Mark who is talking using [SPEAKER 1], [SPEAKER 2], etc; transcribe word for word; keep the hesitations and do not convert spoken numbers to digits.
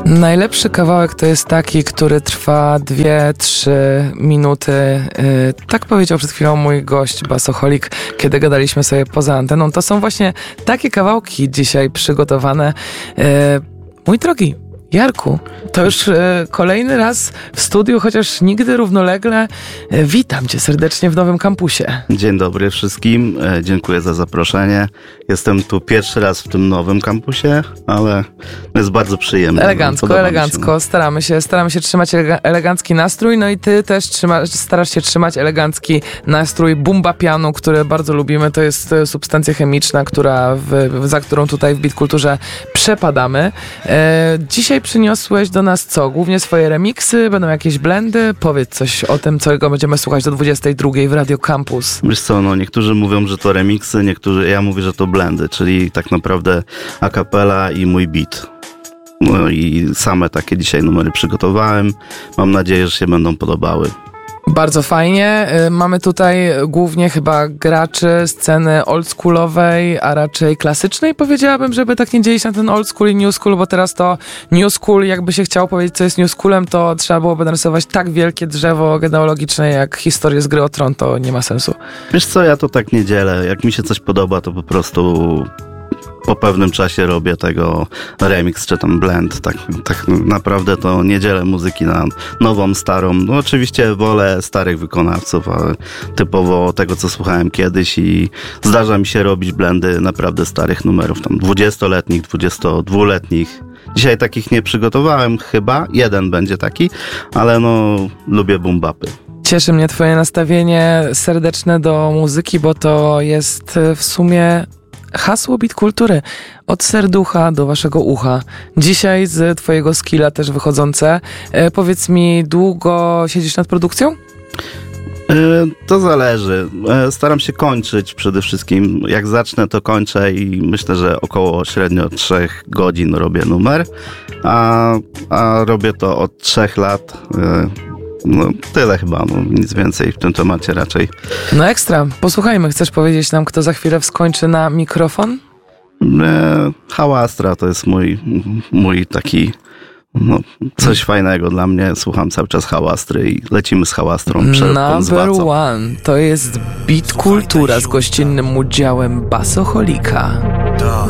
[SPEAKER 1] Najlepszy kawałek to jest taki, który trwa dwie trzy minuty. Yy, tak powiedział przed chwilą mój gość, basoholik, kiedy gadaliśmy sobie poza anteną. To są właśnie takie kawałki dzisiaj przygotowane. Yy, mój drogi Jarku, to już e, kolejny raz w studiu, chociaż nigdy równolegle. E, witam cię serdecznie w nowym kampusie.
[SPEAKER 2] Dzień dobry wszystkim, e, dziękuję za zaproszenie. Jestem tu pierwszy raz w tym nowym kampusie, ale jest bardzo przyjemne.
[SPEAKER 1] Elegancko,
[SPEAKER 2] Podoba
[SPEAKER 1] elegancko.
[SPEAKER 2] Się.
[SPEAKER 1] Staramy się, staramy się trzymać elega- elegancki nastrój, no i ty też trzyma, starasz się trzymać elegancki nastrój bumba pianu, który bardzo lubimy. To jest substancja chemiczna, która w, za którą tutaj w Beat Kulturze przepadamy. E, dzisiaj przyniosłeś do nas co? Głównie swoje remiksy, będą jakieś blendy? Powiedz coś o tym, czego będziemy słuchać do dwudziestej drugiej w Radio Campus.
[SPEAKER 2] Wiesz co, no niektórzy mówią, że to remiksy, niektórzy, ja mówię, że to blendy, czyli tak naprawdę a cappella i mój beat. No i same takie dzisiaj numery przygotowałem. Mam nadzieję, że się będą podobały.
[SPEAKER 1] Bardzo fajnie. Mamy tutaj głównie chyba graczy sceny oldschoolowej, a raczej klasycznej. Powiedziałabym, żeby tak nie dzielić na ten old school i new school, bo teraz to new school, jakby się chciało powiedzieć, co jest new schoolem, to trzeba byłoby narysować tak wielkie drzewo genealogiczne jak historię z Gry o Tron, to nie ma sensu.
[SPEAKER 2] Wiesz co, ja to tak nie dzielę. Jak mi się coś podoba, to po prostu po pewnym czasie robię tego remix czy tam blend. Tak, tak naprawdę to nie dzielę muzyki na nową, starą. No oczywiście wolę starych wykonawców, ale typowo tego, co słuchałem kiedyś i zdarza mi się robić blendy naprawdę starych numerów, tam dwudziestoletnich, dwudziestodwuletnich. Dzisiaj takich nie przygotowałem chyba, jeden będzie taki, ale no lubię boom-bapy.
[SPEAKER 1] Cieszy mnie twoje nastawienie serdeczne do muzyki, bo to jest w sumie hasło Beat Kultury. Od serducha do waszego ucha. Dzisiaj z twojego skilla też wychodzące. E, powiedz mi, długo siedzisz nad produkcją?
[SPEAKER 2] E, to zależy. E, staram się kończyć przede wszystkim. Jak zacznę, to kończę i myślę, że około średnio trzech godzin robię numer, a, a robię to od trzech lat. E, No tyle chyba, no, nic więcej w tym temacie raczej.
[SPEAKER 1] No ekstra, posłuchajmy, chcesz powiedzieć nam, kto za chwilę wskończy na mikrofon?
[SPEAKER 2] E, Hałastra to jest mój, mój taki, no, coś fajnego dla mnie. Słucham cały czas Hałastry i lecimy z Hałastrą.
[SPEAKER 1] Number one, to jest Beat Kultura z gościnnym udziałem basoholika.